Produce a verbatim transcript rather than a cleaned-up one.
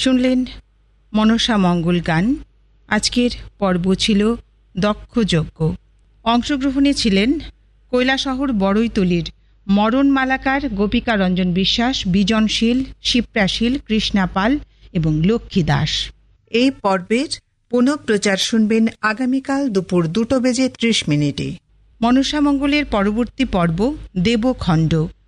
শুনলেন মনসা মঙ্গল গান। আজকের পর্ব ছিল দক্ষযজ্ঞ। অংশগ্রহণে ছিলেন কৈলাসহর বড়ইতলির মরণ মালাকার গোপিকা রঞ্জন বিশ্বাস, বিজনশীল, শিপ্রাশীল, কৃষ্ণা পাল এবং লক্ষ্মী দাস। এই পর্বের পুনঃপ্রচার শুনবেন আগামীকাল দুপুর দুটো বেজে ত্রিশ মিনিটে। মনসা মঙ্গলের পরবর্তী পর্ব দেবখণ্ড।